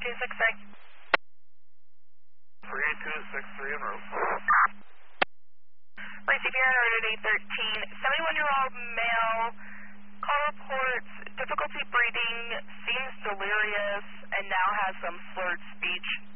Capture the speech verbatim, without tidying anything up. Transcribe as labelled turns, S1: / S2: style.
S1: two six three.
S2: three two six three en route.
S1: Lacey, if you're on route at eight thirteen, seventy-one-year-old male, call reports difficulty breathing, seems delirious, and now has some slurred speech.